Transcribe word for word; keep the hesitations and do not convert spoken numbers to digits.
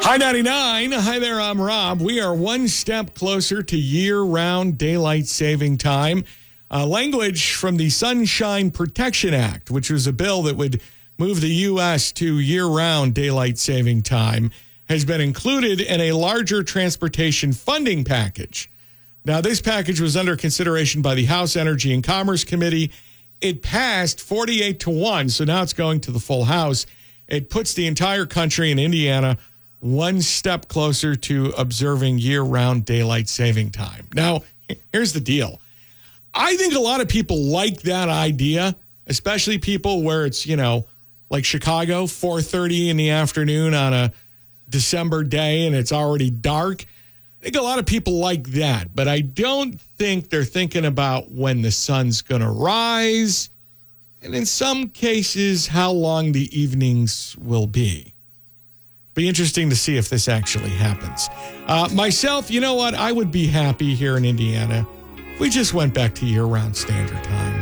Hi, ninety-nine. Hi there, I'm Rob. We are one step closer to year-round daylight saving time. Uh, language from the Sunshine Protection Act, which was a bill that would move the U S to year-round daylight saving time, has been included in a larger transportation funding package. Now, this package was under consideration by the House Energy and Commerce Committee. It passed forty-eight to one, so now it's going to the full House. It puts the entire country in Indiana one step closer to observing year-round daylight saving time. Now, here's the deal. I think a lot of people like that idea, especially people where it's, you know, like Chicago, four thirty in the afternoon on a December day and it's already dark. I think a lot of people like that, but I don't think they're thinking about when the sun's going to rise, and in some cases, how long the evenings will be. Be interesting to see if this actually happens. Uh, myself, you know what? I would be happy here in Indiana if we just went back to year-round standard time.